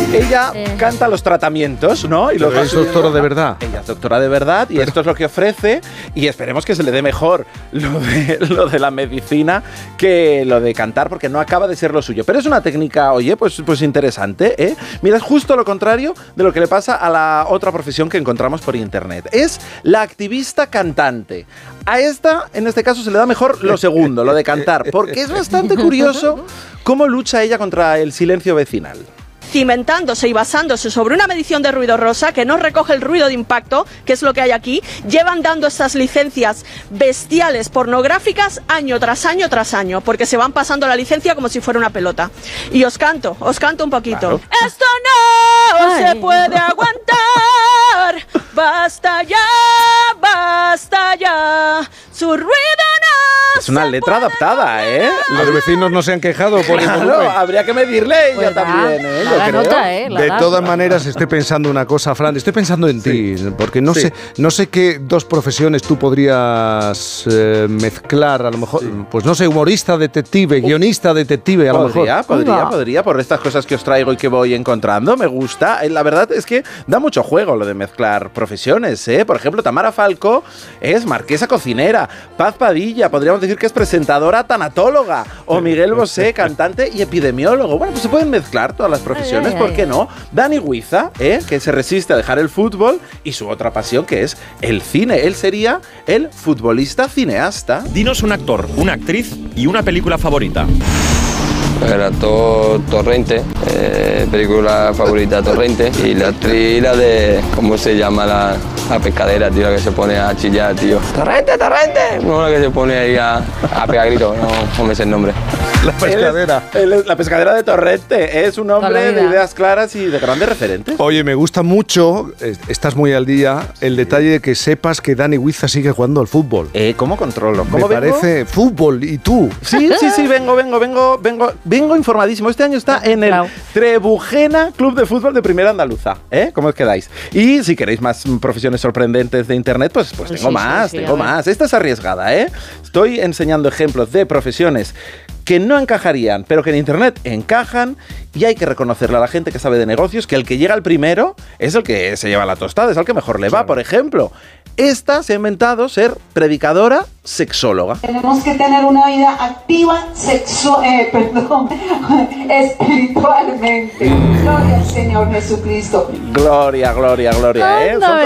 Ella canta los tratamientos, ¿no? Y Pero es doctora de verdad. Ella es doctora de verdad y esto es lo que ofrece y esperemos que se le dé mejor lo de la medicina que lo de cantar, porque no acaba de ser lo suyo. Pero es una técnica, oye, pues interesante, ¿eh? Mira, es justo lo contrario de lo que le pasa a la otra profesión que encontramos por internet. Es la activista cantante. A esta, en este caso, se le da mejor lo segundo, lo de cantar, porque es bastante curioso cómo lucha ella contra el silencio vecinal. Cimentándose y basándose sobre una medición de ruido rosa que no recoge el ruido de impacto, que es lo que hay aquí, llevan dando estas licencias bestiales pornográficas año tras año tras año, porque se van pasando la licencia como si fuera una pelota. Y os canto un poquito. Claro. Esto no se puede aguantar, basta ya, su ruido no. Es una letra adaptada, ¿eh? Los vecinos no se han quejado por el volumen. Claro, habría que medirle ella también, ¿eh? La nota, de todas maneras, estoy pensando una cosa, Fran, estoy pensando en ti, porque no sé qué dos profesiones tú podrías mezclar, a lo mejor, pues no sé, humorista, detective, guionista, detective, a lo mejor. Podría, por estas cosas que os traigo y que voy encontrando, me gusta. La verdad es que da mucho juego lo de mezclar profesiones, ¿eh? Por ejemplo, Tamara Falcó es marquesa cocinera, Paz Padilla, podríamos decir que es presentadora tanatóloga, o Miguel Bosé, cantante y epidemiólogo. Bueno, pues se pueden mezclar todas las profesiones, ¿por qué no? Dani Huiza, que se resiste a dejar el fútbol y su otra pasión, que es el cine. Él sería el futbolista cineasta. Dinos un actor, una actriz y una película favorita. El actor Torrente, película favorita Torrente, y la actriz, la de, ¿cómo se llama la pescadera, tío? La que se pone a chillar, tío. ¡Torrente, Torrente! No, la que se pone ahí a pegar gritos, no me sé el nombre. La pescadera. La pescadera de Torrente. Es un hombre de ideas claras y de grandes referentes. Oye, me gusta mucho, estás muy al día, el detalle de que sepas que Dani Huiza sigue jugando al fútbol. ¿Cómo controlo? ¿Cómo me parece fútbol? ¿Y tú? Sí, vengo informadísimo. Este año está en el Trebujena Club de Fútbol de Primera Andaluza. ¿Cómo os quedáis? Y si queréis más profesiones sorprendentes de internet, pues tengo más. Esta es arriesgada, ¿eh? Estoy enseñando ejemplos de profesiones que no encajarían, pero que en internet encajan, y hay que reconocerle a la gente que sabe de negocios que el que llega al primero es el que se lleva la tostada, es el que mejor le va. Por ejemplo, esta se ha inventado ser predicadora sexóloga. Tenemos que tener una vida activa espiritualmente. Gloria al Señor Jesucristo. Gloria. Anda, Son